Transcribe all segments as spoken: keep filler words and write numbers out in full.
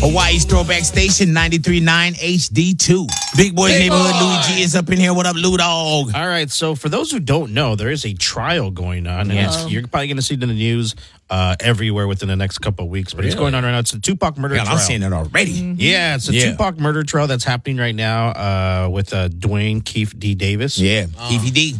Hawaii's throwback station, ninety-three point nine H D two. Big Boy's Big Neighborhood, boy. Louis G is up in here. What up, Lou Dog? All right, so for those who don't know, there is a trial going on, and Yes. it's, you're probably going to see it in the news uh, everywhere within the next couple of weeks. But it's going on right now. It's the Tupac murder Yeah, trial. I'm seeing it already. Yeah, it's a Yeah. Tupac murder trial that's happening right now uh, with uh, Dwayne Keefe D. Davis. Yeah, E V D.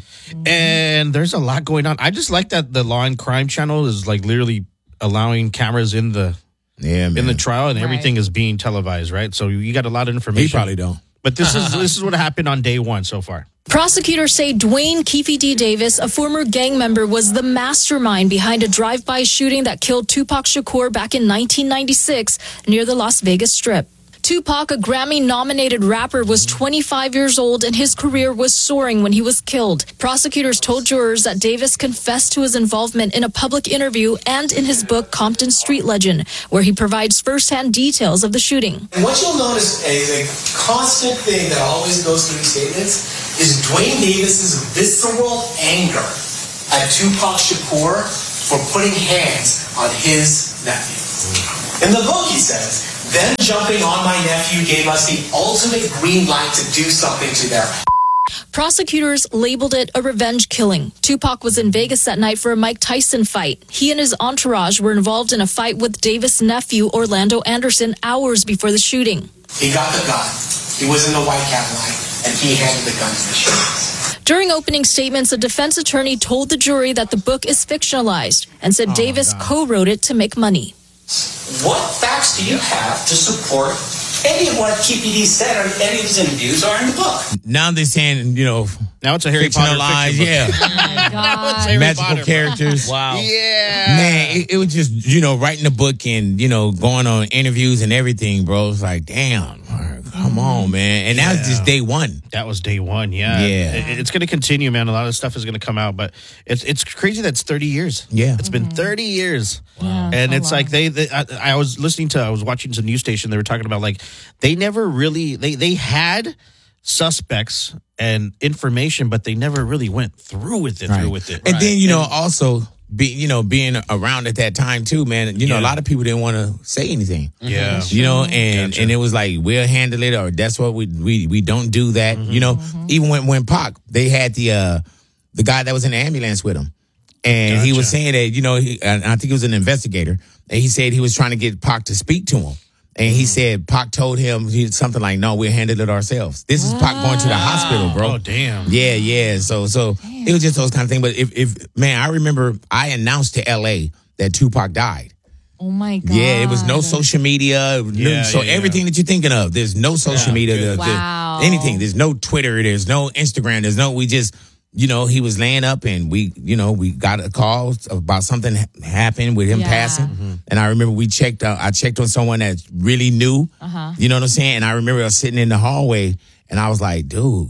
And there's a lot going on. I just like that the Law and Crime Channel is like literally allowing cameras in the Yeah, man. in the trial, and Right. everything is being televised, right? So you got a lot of information. He probably don't. But this is this is what happened on day one so far. Prosecutors say Dwayne Keefe D. Davis, a former gang member, was the mastermind behind a drive-by shooting that killed Tupac Shakur back in nineteen ninety-six near the Las Vegas Strip. Tupac, a Grammy-nominated rapper, was twenty-five years old and his career was soaring when he was killed. Prosecutors told jurors that Davis confessed to his involvement in a public interview and in his book Compton Street Legend, where he provides first-hand details of the shooting. And what you'll notice is a constant thing that always goes through these statements is Dwayne Davis's visceral anger at Tupac Shakur for putting hands on his nephew. In the book, he says, "Them jumping on my nephew gave us the ultimate green light to do something to their." Prosecutors labeled it a revenge killing. Tupac was in Vegas that night for a Mike Tyson fight. He and his entourage were involved in a fight with Davis' nephew, Orlando Anderson, hours before the shooting. He got the gun. He was in the White Cat line, and he handed the gun to the sheriff. During opening statements, a defense attorney told the jury that the book is fictionalized and said Davis co-wrote it to make money. What facts do you have to support any of what K P D said or any of his interviews are in the book? Now they're saying, you know, Now it's a Harry Potter fictionalized, fiction book. yeah, Oh my God. Harry magical Potter. characters. Wow. Yeah. Man, it, it was just, you know, writing a book and, you know, going on interviews and everything, bro. It's like, damn, come on, man. And that was just day one. That was day one, yeah. Yeah. It- it's going to continue, man. A lot of stuff is going to come out, but it's it's crazy that it's thirty years. Yeah. It's been thirty years. Wow. And Oh, it's wow. like they, they I, I was listening to, I was watching some news station. They were talking about like, they never really, they, they had suspects and information, but they never really went through with it, through with it. And then, you know, also be, you know, being around at that time too, man, you know, Yeah. a lot of people didn't want to say anything. Yeah. You know, and Gotcha. and it was like, we'll handle it, or that's what we we we don't do that. You know, even when when Pac, they had the uh the guy that was in the ambulance with him. And he was Gotcha. saying that, you know, he, and I think he was an investigator, and he said he was trying to get Pac to speak to him. And he said Pac told him he, something like, "No, we'll handle it ourselves." This is Pac going to the hospital, bro. Oh, damn. Yeah, yeah. So, so it was just those kind of things. But if, if man, I remember I announced to L A that Tupac died. Oh my God. Yeah, it was no social media. no- Yeah, so yeah, everything yeah. that you're thinking of, there's no social media. the- the- Wow. anything. There's no Twitter. There's no Instagram. There's no. We just, you know, he was laying up, and we, you know, we got a call about something ha- happened with him Yeah. passing. Mm-hmm. And I remember we checked. Uh, I checked on someone that really knew. Uh-huh. You know what I'm saying? And I remember I was sitting in the hallway, and I was like, dude,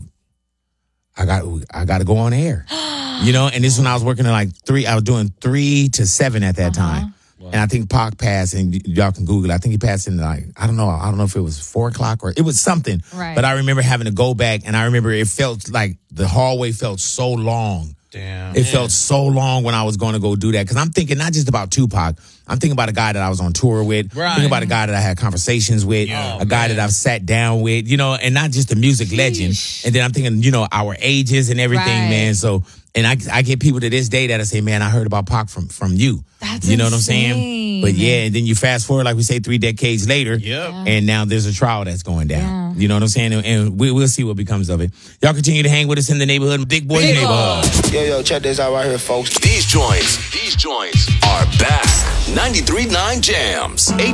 I got, I got to go on air. You know, and this is when I was working at like three. I was doing three to seven at that time. And I think Pac passed, and y- y'all can Google it. I think he passed in like, I don't know. I don't know if it was four o'clock or it was something. Right. But I remember having to go back, and I remember it felt like the hallway felt so long. Damn. It felt so long when I was going to go do that. Because I'm thinking not just about Tupac. I'm thinking about a guy that I was on tour with. Right. Thinking about a guy that I had conversations with. Yeah. a guy that I've sat down with. You know, and not just a music legend. And then I'm thinking, you know, our ages and everything, Right. man. So, and I, I get people to this day that I say, man, I heard about Pac from, from you. That's You know what I'm insane. saying? But yeah, and then you fast forward, like we say, three decades later. Yep. And now there's a trial that's going down. Yeah. You know what I'm saying? And, and we, we'll see what becomes of it. Y'all continue to hang with us in the neighborhood, Big Boy's Big Neighborhood. Yo, yo, check this out right here, folks. These joints, these joints are back. ninety-three point nine Jams.